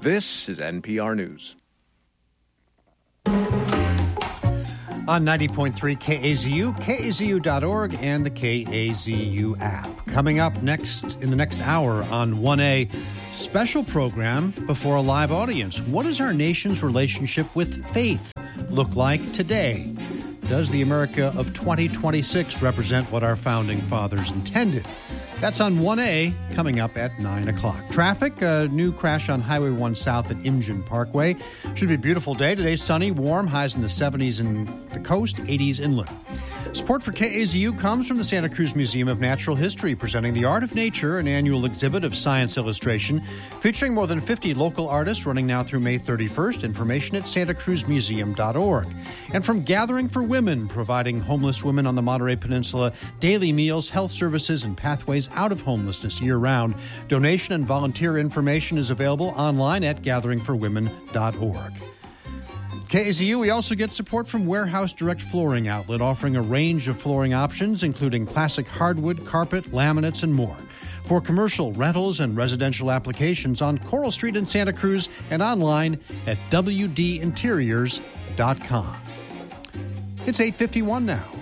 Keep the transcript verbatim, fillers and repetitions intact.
This is N P R News. On ninety point three K A Z U, K A Z U dot org, and the K A Z U app. Coming up next in the next hour on one A, special program before a live audience. What does our nation's relationship with faith look like today? Does the America of twenty twenty-six represent what our founding fathers intended? That's on one A, coming up at nine o'clock. Traffic, a new crash on Highway one South at Imjin Parkway. Should be a beautiful day today. Sunny, warm, highs in the seventies in the coast, eighties inland. Support for K A Z U comes from the Santa Cruz Museum of Natural History, presenting The Art of Nature, an annual exhibit of science illustration featuring more than fifty local artists, running now through May thirty-first. Information at santa cruz museum dot org. And from Gathering for Women, providing homeless women on the Monterey Peninsula daily meals, health services, and pathways out of homelessness year-round. Donation and volunteer information is available online at gathering for women dot org. K A Z U, we also get support from Warehouse Direct Flooring Outlet, offering a range of flooring options, including classic hardwood, carpet, laminates, and more. For commercial, rentals, and residential applications on Coral Street in Santa Cruz and online at w d interiors dot com. It's eight fifty-one now.